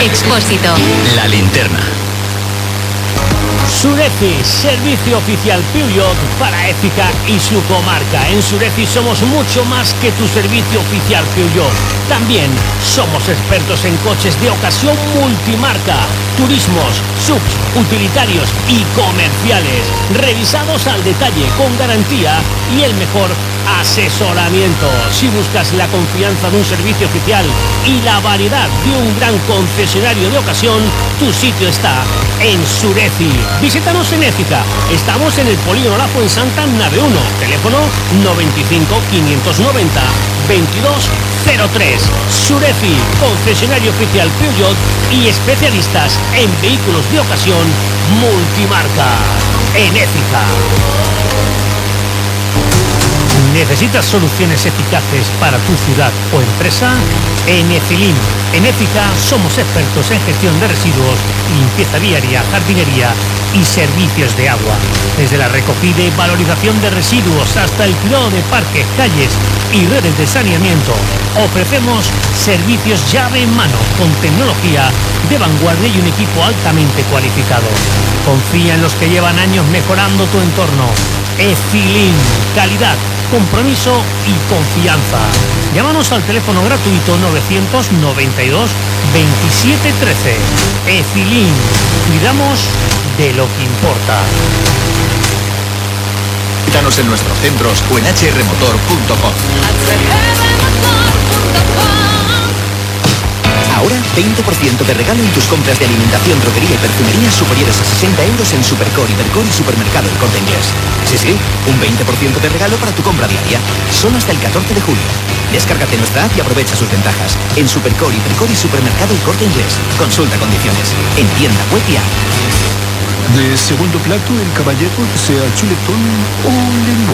Expósito. La Linterna. Sureci, servicio oficial Peugeot para Écija y su comarca. En Sureci somos mucho más que tu servicio oficial Peugeot. También somos expertos en coches de ocasión multimarca, turismos, subs, utilitarios y comerciales. Revisados al detalle, con garantía y el mejor asesoramiento. Si buscas la confianza de un servicio oficial y la variedad de un gran concesionario de ocasión, tu sitio está en Sureci. Visítanos en Écija. Estamos en el Polígono La Fuensanta, nave 1. Teléfono 95 590 2203. Sureci, concesionario oficial Peugeot y especialistas en vehículos de ocasión multimarca. En Écija. ¿Necesitas soluciones eficaces para tu ciudad o empresa? En Ecilim, en Écija, somos expertos en gestión de residuos, limpieza viaria, jardinería y servicios de agua. Desde la recogida y valorización de residuos hasta el cuidado de parques, calles y redes de saneamiento, ofrecemos servicios llave en mano con tecnología de vanguardia y un equipo altamente cualificado. Confía en los que llevan años mejorando tu entorno. Ecilim, calidad, compromiso y confianza. Llámanos al teléfono gratuito 992 2713. Ecilim, cuidamos de lo que importa. Visítanos en nuestros centros o en hrmotor.com. Ahora, 20% de regalo en tus compras de alimentación, droguería y perfumería superiores a 60 euros en Supercore, Hipercor y Supermercado El Corte Inglés. Sí, un 20% de regalo para tu compra diaria, solo hasta el 14 de julio. Descárgate nuestra app y aprovecha sus ventajas. En Supercore, Hipercor y Supermercado El Corte Inglés. Consulta condiciones. En tienda web y app. De segundo plato, el caballero, sea chuletón o lenguado.